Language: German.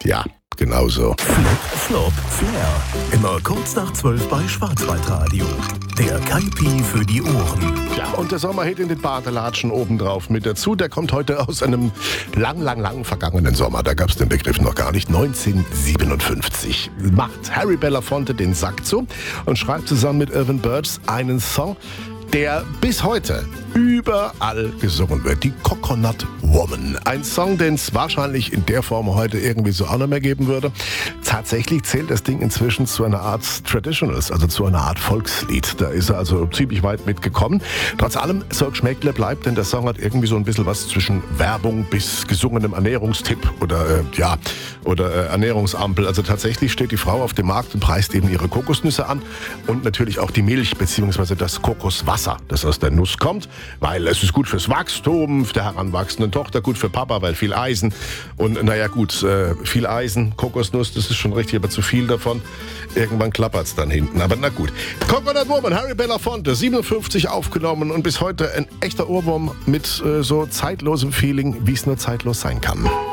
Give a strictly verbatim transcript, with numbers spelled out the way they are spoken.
Ja, genau so. Flip, Flop, Flair. Immer kurz nach zwölf bei Schwarzwaldradio. Der Kaipi für die Ohren. Ja, und der Sommerhit in den Badelatschen obendrauf mit dazu. Der kommt heute aus einem lang, lang, lang vergangenen Sommer. Da gab es den Begriff noch gar nicht. neunzehnhundertsiebenundfünfzig macht Harry Belafonte den Sack zu und schreibt zusammen mit Irvin Burch einen Song, der bis heute überall gesungen wird. Die Coconut Woman. Ein Song, den es wahrscheinlich in der Form heute irgendwie so auch nicht mehr geben würde. Tatsächlich zählt das Ding inzwischen zu einer Art Traditionals, also zu einer Art Volkslied. Da ist er also ziemlich weit mitgekommen. Trotz allem, so Geschmäckle bleibt, denn der Song hat irgendwie so ein bisschen was zwischen Werbung bis gesungenem Ernährungstipp oder, äh, ja, oder äh, Ernährungsampel. Also tatsächlich steht die Frau auf dem Markt und preist eben ihre Kokosnüsse an und natürlich auch die Milch bzw. das Kokoswasser, das aus der Nuss kommt, weil es ist gut fürs Wachstum der heranwachsenden Tochter, gut für Papa, weil viel Eisen. Und naja gut, äh, viel Eisen, Kokosnuss, das ist schon richtig, aber zu viel davon. Irgendwann klappert es dann hinten. Aber na gut. Coconut Woman, Harry Belafonte, siebenundfünfzig aufgenommen und bis heute ein echter Ohrwurm mit äh, so zeitlosem Feeling, wie es nur zeitlos sein kann.